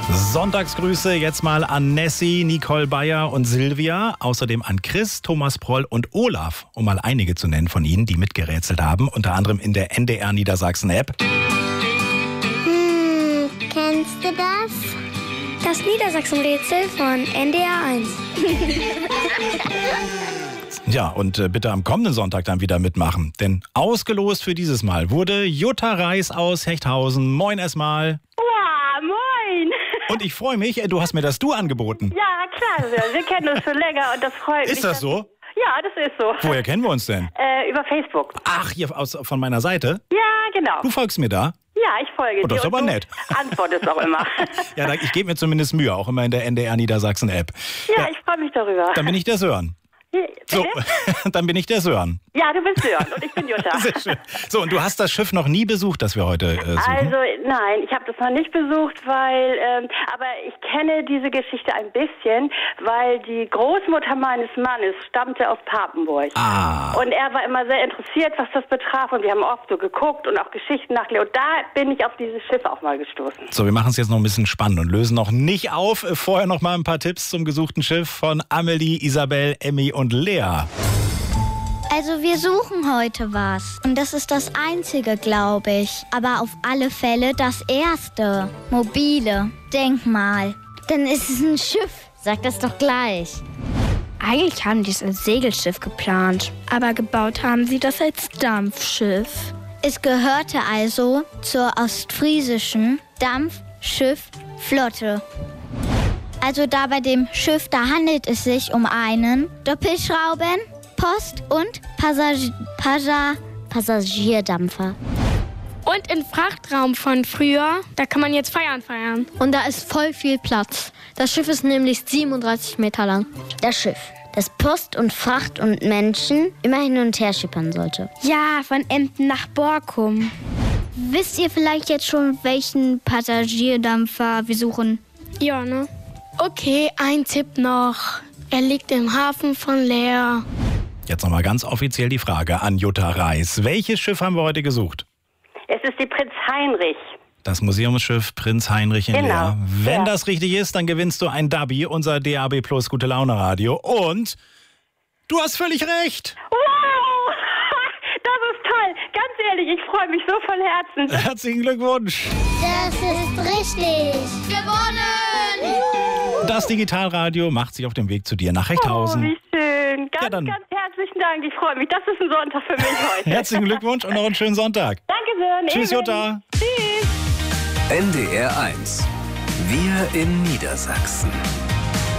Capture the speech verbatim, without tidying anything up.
Sonntagsgrüße jetzt mal an Nessie, Nicole Bayer und Silvia. Außerdem an Chris, Thomas Proll und Olaf, um mal einige zu nennen von ihnen, die mitgerätselt haben. Unter anderem in der N D R Niedersachsen-App. Hm, kennst du das? Das Niedersachsen-Rätsel von N D R eins. Ja, und äh, bitte am kommenden Sonntag dann wieder mitmachen. Denn ausgelost für dieses Mal wurde Jutta Reis aus Hechthausen. Moin erstmal. Ja, moin. Und ich freue mich, äh, du hast mir das Du angeboten. Ja, klar, wir, wir kennen uns schon länger und das freut mich. Ist das so? Ja, das ist so. Woher kennen wir uns denn? Äh, über Facebook. Ach, hier aus, von meiner Seite? Ja, genau. Du folgst mir da? Ja, ich folge Oh, das dir. ist aber und du nett. Antwortest auch immer. Ja, ich gebe mir zumindest Mühe, auch immer in der N D R Niedersachsen-App. Ja, ja, ich freue mich darüber. Dann bin ich der Sören. So, dann bin ich der Sören. Ja, du bist Sören und ich bin Jutta. Sehr schön. So, und du hast das Schiff noch nie besucht, das wir heute äh, suchen? Also, nein, ich habe das noch nicht besucht, weil, ähm, aber ich kenne diese Geschichte ein bisschen, weil die Großmutter meines Mannes stammte aus Papenburg. Ah. Und er war immer sehr interessiert, was das betraf, und wir haben oft so geguckt und auch Geschichten nachgelesen. Und da bin ich auf dieses Schiff auch mal gestoßen. So, wir machen es jetzt noch ein bisschen spannend und lösen noch nicht auf. Äh, Vorher noch mal ein paar Tipps zum gesuchten Schiff von Amelie, Isabel, Emmy und Lea. Also wir suchen heute was. Und das ist das Einzige, glaube ich. Aber auf alle Fälle das Erste. Mobile. Denkmal. Dann ist es ein Schiff. Sag das doch gleich. Eigentlich haben die es als Segelschiff geplant, aber gebaut haben sie das als Dampfschiff. Es gehörte also zur ostfriesischen Dampfschiffflotte. Also da bei dem Schiff, da handelt es sich um einen Doppelschrauben, Post- und Passagi- Passa- Passagierdampfer. Und im Frachtraum von früher, da kann man jetzt Feiern feiern. Und da ist voll viel Platz. Das Schiff ist nämlich siebenunddreißig Meter lang. Das Schiff, das Post und Fracht und Menschen immer hin und her schippern sollte. Ja, von Emden nach Borkum. Wisst ihr vielleicht jetzt schon, welchen Passagierdampfer wir suchen? Ja, ne? Okay, ein Tipp noch. Er liegt im Hafen von Leer. Jetzt nochmal ganz offiziell die Frage an Jutta Reis. Welches Schiff haben wir heute gesucht? Es ist die Prinz Heinrich. Das Museumsschiff Prinz Heinrich in Genau. Leer. Wenn Ja. das richtig ist, dann gewinnst du ein Dabi, unser D A B Plus Gute Laune Radio. Und du hast völlig recht. Wow! Das ist toll. Ganz ehrlich, ich freue mich so von Herzen. Herzlichen Glückwunsch. Das ist richtig. Gewonnen! Das Digitalradio macht sich auf dem Weg zu dir nach Oh, Hechthausen. wie schön. Ganz, Ja, dann- ganz herzlichen Dank. Ich freue mich. Das ist ein Sonntag für mich heute. Herzlichen Glückwunsch und noch einen schönen Sonntag. Danke, Sören. Tschüss, Eben. Jutta. Tschüss. N D R eins. Wir in Niedersachsen.